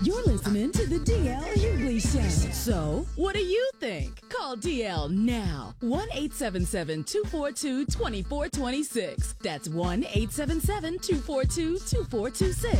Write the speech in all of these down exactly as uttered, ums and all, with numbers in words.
You're listening to the D L Hughley Show. So, what do you think? Call D L now. one eight seven seven, two four two, two four two six. That's one eight seven seven, two four two, two four two six.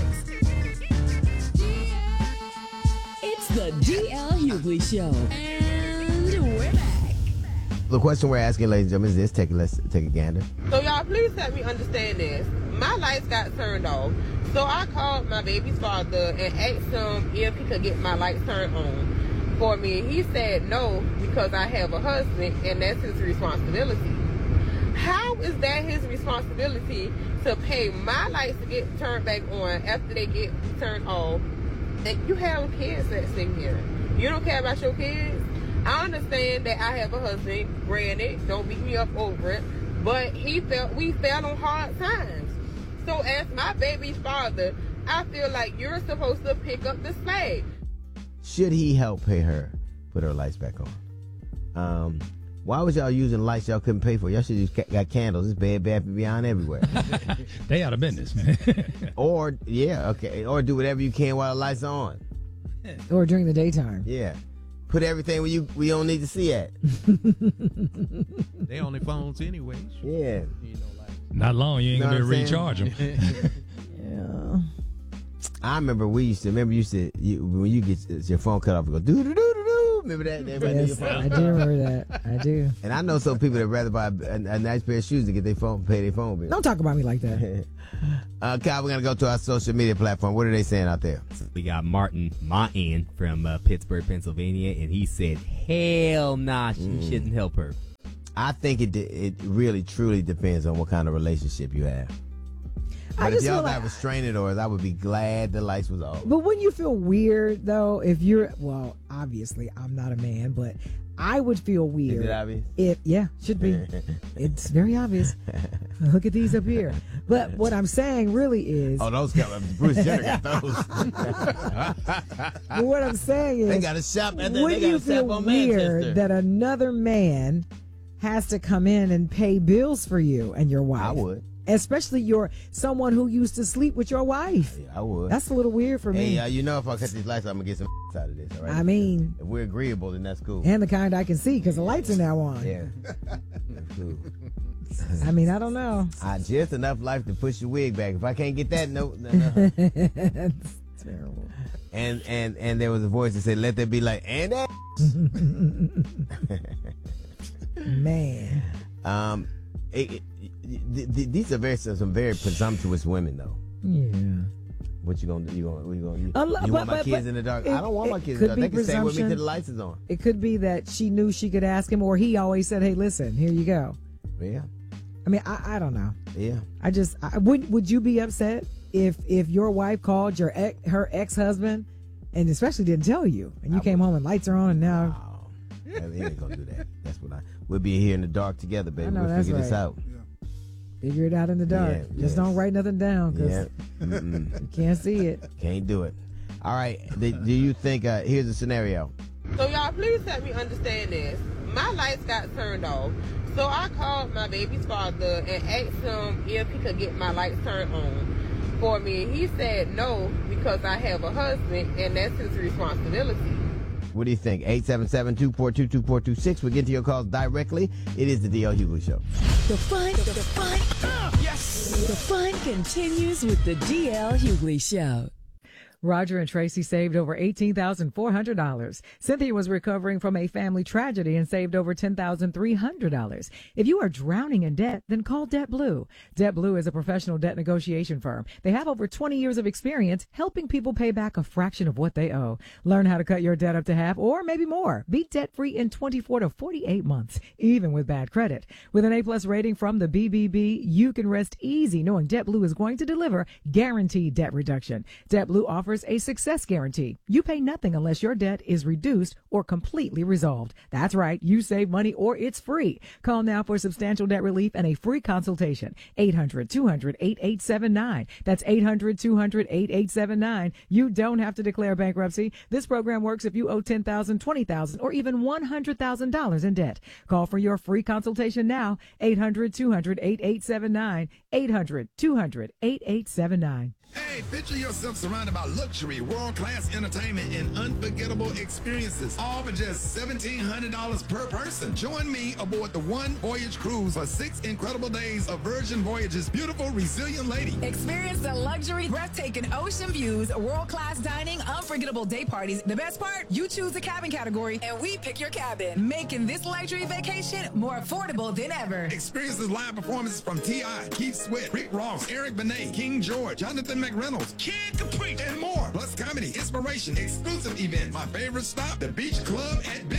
It's the D L Hughley Show. And we're back. The question we're asking, ladies and gentlemen, is this. Take a, let's take a gander. So, y'all, please help me understand this. My lights got turned off. So I called my baby's father and asked him if he could get my lights turned on for me. He said no, because I have a husband and that's his responsibility. How is that his responsibility to pay my lights to get turned back on after they get turned off? And you have kids that sit here. You don't care about your kids? I understand that I have a husband, granted, don't beat me up over it, but he felt we fell on hard times. So as my baby's father, I feel like you're supposed to pick up the slack. Should he help pay her put her lights back on? Um, why was y'all using lights y'all couldn't pay for? Y'all should have got candles. It's Bed Bath and Beyond everywhere. They out of business, man. Or, yeah, okay. Or do whatever you can while the lights are on. Or during the daytime. Yeah. Put everything where you we don't need to see at. They on their phones anyways. Yeah. You know, like, not long, you ain't Know gonna what I'm recharge them. Yeah. I remember we used to, remember you used to, you, when you get your phone cut off, you go, doo doo doo doo doo. Remember that? Everybody knew your Yes, phone. I do remember that. I do. And I know some people that rather buy a, a nice pair of shoes to get their phone, pay their phone bill. Don't talk about me like that. uh, Kyle, we're going to go to our social media platform. What are they saying out there? We got Martin Martin from uh, Pittsburgh, Pennsylvania, and he said, hell nah, she Mm. shouldn't help her. I think it it really, truly depends on what kind of relationship you have. I But if just y'all feel like, have restraining orders, I would be glad the lights was off. but wouldn't you feel weird though if you're, well, obviously I'm not a man, but I would feel weird. Is it obvious? If, yeah, should be. It's very obvious. Look at these up here. But what I'm saying really is, Oh, those got Bruce Jenner got those. but what I'm saying is, They got a shop and then would they got you a shop feel on weird Manchester. that another man has to come in and pay bills for you and your wife? I would. Especially your someone who used to sleep with your wife. Yeah, I would. That's a little weird for me. Hey, uh, you know, if I cut these lights, I'm gonna get some out of this. All right. I mean, if we're agreeable, then that's cool. and the kind I can see because the lights are now on. Yeah, that's cool. I mean, I don't know. I just enough life to push your wig back. If I can't get that, no, no, no. That's terrible. And and and there was a voice that said, "Let there be light." And that. Man. Um, it, it, th- th- these are very some very presumptuous women, though. Yeah. What you gonna do? You gonna what you gonna you, Unlo- you want but- my but- kids but in the dark? it- I don't want my it kids in the could dark. They be can stay with me till presumption. the lights is on. It could be that she knew she could ask him, or he always said, "Hey, listen, here you go." Yeah, I mean, I, I don't know. yeah. I just I, would. Would you be upset if if your wife called your ex, her ex husband, and especially didn't tell you, and you I came would. home and lights are on, and now Oh, he ain't gonna do that. That's what I. We'll be here in the dark together, baby. I know, We'll that's figure this right. out. figure it out in the dark. Yeah, Just yes. don't write nothing down because Yeah, Mm-mm. you can't see it. Can't do it. All right. Do, do you think? Uh, here's a scenario. So y'all, please help me understand this. My lights got turned off. So I called my baby's father and asked him if he could get my lights turned on for me. He said no, because I have a husband and that's his responsibility. What do you think? eight seven seven, two four two, two four two six. We'll get to your calls directly. It is the D L Hughley Show. The fun, the, the fun, uh, yes. The fun continues with the D L Hughley Show. Roger and Tracy saved over eighteen thousand four hundred dollars. Cynthia was recovering from a family tragedy and saved over ten thousand three hundred dollars. If you are drowning in debt, then call DebtBlue. DebtBlue is a professional debt negotiation firm. They have over twenty years of experience helping people pay back a fraction of what they owe. Learn how to cut your debt up to half or maybe more. Be debt-free in twenty-four to forty-eight months, even with bad credit. With an A-plus rating from the B B B, you can rest easy knowing DebtBlue is going to deliver guaranteed debt reduction. DebtBlue offers a success guarantee. You pay nothing unless your debt is reduced or completely resolved. That's right. You save money or it's free. Call now for substantial debt relief and a free consultation. eight hundred, two hundred, eighty-eight seventy-nine. That's eight hundred, two hundred, eighty-eight seventy-nine. You don't have to declare bankruptcy. This program works if you owe ten thousand dollars, twenty thousand dollars, or even one hundred thousand dollars in debt. Call for your free consultation now. eight hundred, two hundred, eighty-eight seventy-nine. eight hundred, two hundred, eighty-eight seventy-nine. Hey, picture yourself surrounded by luxury, world-class entertainment, and unforgettable experiences, all for just seventeen hundred dollars per person. Join me aboard the One Voyage Cruise for six incredible days of Virgin Voyage's beautiful, resilient lady. Experience the luxury, breathtaking ocean views, world-class dining, unforgettable day parties. The best part, you choose the cabin category, and we pick your cabin, making this luxury vacation more affordable than ever. Experience the live performances from T I, Keith Sweat, Rick Ross, Eric Benet, King George, Jonathan McReynolds, Kid Capri, and more. Plus comedy, inspiration, exclusive events. My favorite stop, the Beach Club at